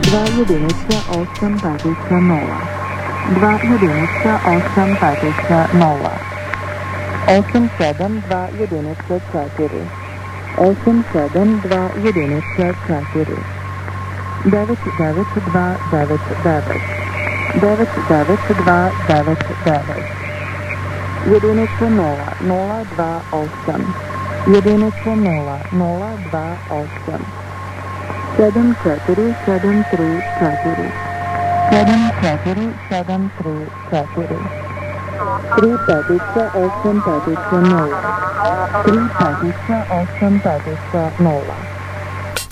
2 jedinica 8 petica 0. 2 jedinica 8 petica 0. 87 2 jedinica 4. 87 2 jedinica 4. 99299. 99299. Jedinica 0 028. Jedinica 0 028. 74734. 74734. 3 petica 8 petica 0. 3 petica 8 petica 0.